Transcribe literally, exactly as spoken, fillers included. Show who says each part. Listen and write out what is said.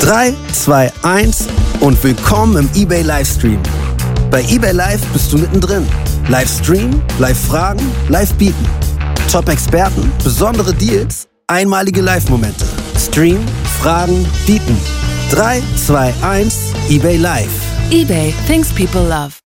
Speaker 1: drei, zwei, eins und willkommen im eBay Livestream. Bei eBay Live bist du mittendrin. Livestream, Live-Fragen, Live-Bieten. Top-Experten, besondere Deals, einmalige Live-Momente. Stream, Fragen, Bieten. drei, zwei, eins, eBay Live.
Speaker 2: eBay, things people love.